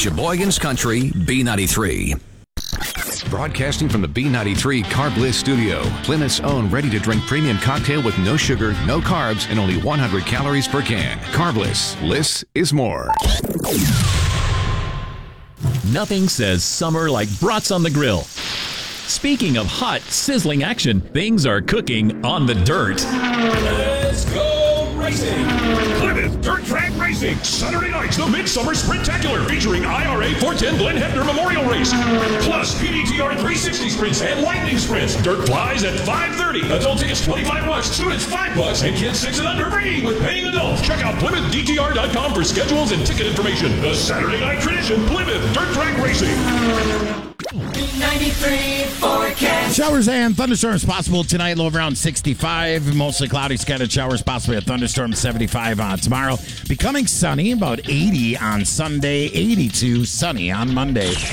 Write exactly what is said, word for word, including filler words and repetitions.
Sheboygan's Country, B ninety-three. Broadcasting from the B ninety-three Carb Bliss studio, Plymouth's own ready-to-drink premium cocktail with no sugar, no carbs, and only one hundred calories per can. Carb Bliss. Bliss is more. Nothing says summer like brats on the grill. Speaking of hot, sizzling action, things are cooking on the dirt. Let's go racing! Plymouth Dirt Track Racing, Saturday night, the Midsummer Sprintacular, featuring I R A four ten Glenn Hefner Memorial Race, plus P D T R three sixty sprints and lightning sprints. Dirt flies at five thirty. Adult tickets twenty-five bucks, students five bucks, and kids six and under free with paying adults. Check out Plymouth D T R dot com for schedules and ticket information. The Saturday night tradition, Plymouth Dirt Track Racing. B ninety-three forecast. Showers and thunderstorms possible tonight, low around sixty-five. Mostly cloudy, scattered showers, possibly a thunderstorm, seventy-five on tomorrow. Becoming sunny, about eighty on Sunday, eighty-two sunny on Monday.